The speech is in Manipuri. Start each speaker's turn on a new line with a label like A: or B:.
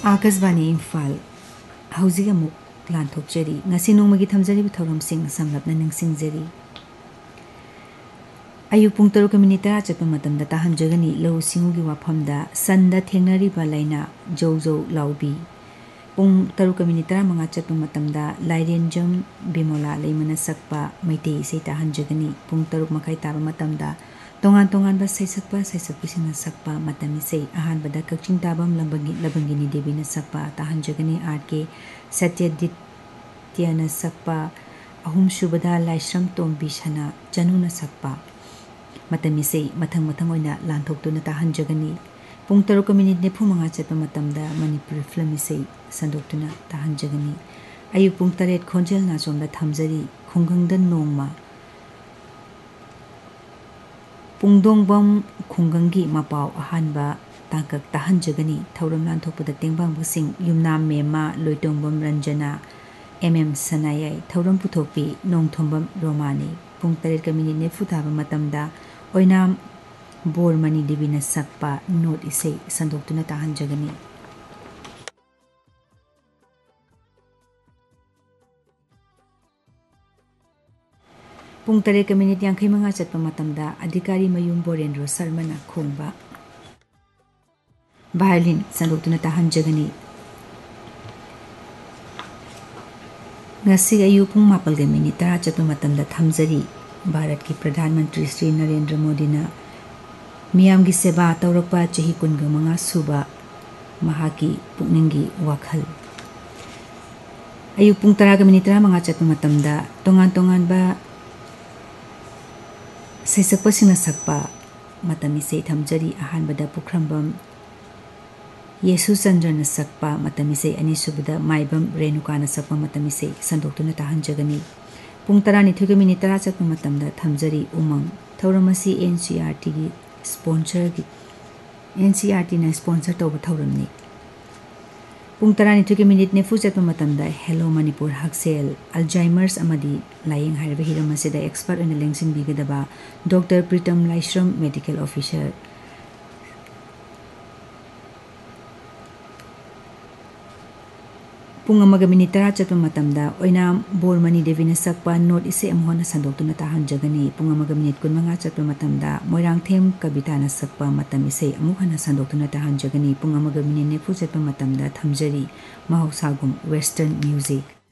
A: आकाशवाणी इम्फाल हौजिक अमुक लांथोकचरी ngasi nongmagi thamjari thauramsing samlapna ningsingjari ayu pung 7:10 chatpa matamda tahamjagani lau singugi wafamda sanda thengnari ba laina jojo laubi pung 7:15 chatpa matamda lairenjam bimola leimana sakpa maitei sei tahamjagani pung 7:30 taba matamda tongan tongan ba saisakpisina sakpa matami sei ahan bada kakching tabam labangini devina sakpa tahamjagani arke satyadityana sakpa ahum shubada laisram tombi shana januna sakpa matami sei mathang mathang oina lanthokduna tahamjagani pung 7:45 chatpa matamda manipur film sei sandoktuna tahamjagani ayu pung 8 khonjel na somda thamjari khungangda nongma pungdongbam khungangi mapau ahanba tangkak tahanjagani thauram lanthokpada tengbang busing yumnam mema loitongbam ranjana sanayai thauram puthokpi nongthombam romani pung 8:40 thaba matamda oinam bormani devina sakpa note isei sandoktuna tahanjagani pung 8:50 chatpa matamda adhikari mayum borendro sarmana khongba violin sandoktuna tahamjagani ngasi ayu pung 9:10 chatpa matamda thamjari bharat ki pradhan mantri Shri Narendra Modi na miyam gi seba tawrakpa chahi 15 suba mahaki pukningi wakhal ayu pung 10:35 chatpa matamda tongan tongan ba saisakpasina sakpa matami sei thamjari ahanbada pukhrambam Yesu Chandrana sakpa matami sei anisubada maibam Renukana sakpa matami sei sandoktuna tahanjagani pung 12:10 chatpa matamda thamjari umang thauramasi NCERT gi sponsor gi NCERT na sponsor tawba thauramni pung 12:40 chatpa matamda Hello Manipur Haksel Alzheimer's amadi layeng hairba hiramasida expert oina lengsin bigadaba Dr. Pritam Laishram Medical Officer pung 1:10 chatpa matamda oinam bormani devina sakpa note ise amhona sandoktuna tahanjagani pung 1:15 chatpa matamda moirangthem kabitana sakpa matami sei amukhana sandoktuna tahanjagani pung 1:40 chatpa matamda thamjari mahausagum western music